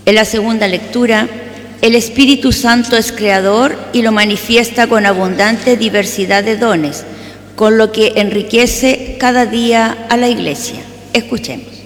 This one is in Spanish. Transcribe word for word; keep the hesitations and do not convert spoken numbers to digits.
En la segunda lectura, el Espíritu Santo es creador y lo manifiesta con abundante diversidad de dones, con lo que enriquece cada día a la Iglesia. Escuchemos.